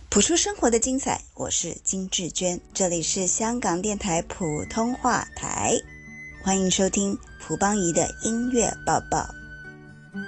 谱出生活的精彩，我是金志娟，这里是香港电台普通话台，欢迎收听蒲邦仪的音乐报报。